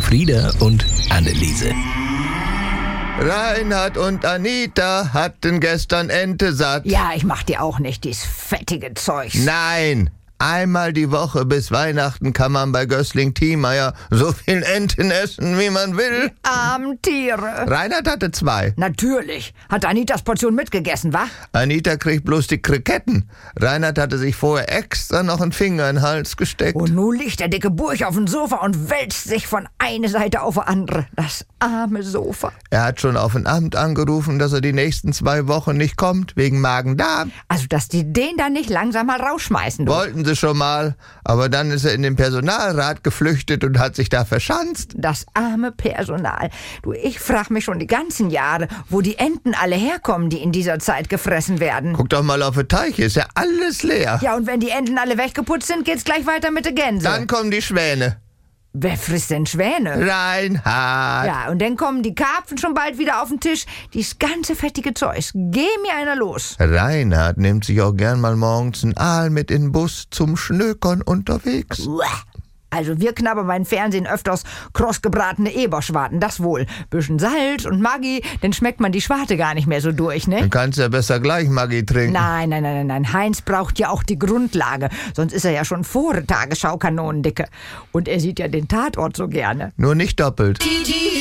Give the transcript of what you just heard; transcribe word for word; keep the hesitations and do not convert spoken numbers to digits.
Frieda und Anneliese. Reinhard und Anita hatten gestern Ente satt. Ja, ich mach dir auch nicht dies fettige Zeugs. Nein, einmal die Woche bis Weihnachten kann man bei Gößling-Thiemeyer so viel Enten essen, wie man will. Armen Tiere. Reinhard hatte zwei. Natürlich. Hat Anitas Portion mitgegessen, wa? Anita kriegt bloß die Kriketten. Reinhard hatte sich vorher extra noch einen Finger in den Hals gesteckt. Und nun liegt der dicke Burch auf dem Sofa und wälzt sich von einer Seite auf die andere. Das arme Sofa. Er hat schon auf ein Amt angerufen, dass er die nächsten zwei Wochen nicht kommt, wegen Magen-Darm. Also, dass die den dann nicht langsam mal rausschmeißen, du. Wollten sie schon mal, aber dann ist er in den Personalrat geflüchtet und hat sich da verschanzt. Das arme Personal. Du, ich frag mich schon die ganzen Jahre, wo die Enten alle herkommen, die in dieser Zeit gefressen werden. Guck doch mal auf die Teiche, ist ja alles leer. Ja, und wenn die Enten alle weggeputzt sind, geht's gleich weiter mit der Gänse. Dann kommen die Schwäne. Wer frisst denn Schwäne? Reinhard. Ja, und dann kommen die Karpfen schon bald wieder auf den Tisch. Dies ganze fettige Zeugs. Geh mir einer los. Reinhard nimmt sich auch gern mal morgens einen Aal mit in den Bus zum Schnökern unterwegs. Uah. Also wir knabbern beim Fernsehen öfters krossgebratene Eberschwarten, das wohl. Bisschen Salz und Maggi, dann schmeckt man die Schwarte gar nicht mehr so durch, ne? Dann kannst du ja besser gleich Maggi trinken. Nein, nein, nein, nein, nein. Heinz braucht ja auch die Grundlage. Sonst ist er ja schon vor der Tagesschau kanonendicke. Und er sieht ja den Tatort so gerne. Nur nicht doppelt.